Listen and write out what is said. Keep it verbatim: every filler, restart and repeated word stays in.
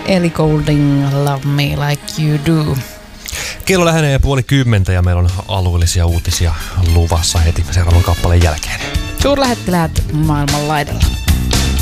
Ellie Goulding, Love Me Like You Do. Kello lähenee puoli kymmentä ja meillä on alueellisia uutisia luvassa heti seuraavan kappaleen jälkeen. Suurlähettiläät maailman laidalla.